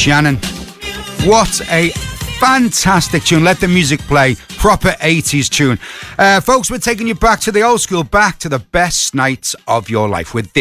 Shannon. What a fantastic tune. Let the music play. Proper 80s tune. Folks, we're taking you back to the old school, back to the best nights of your life with this.